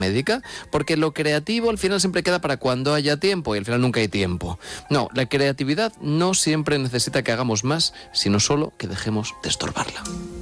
médica, porque lo creativo al final siempre queda para cuando haya tiempo y al final nunca hay tiempo. No, la creatividad no siempre necesita que hagamos más, sino solo que dejemos de estorbarla.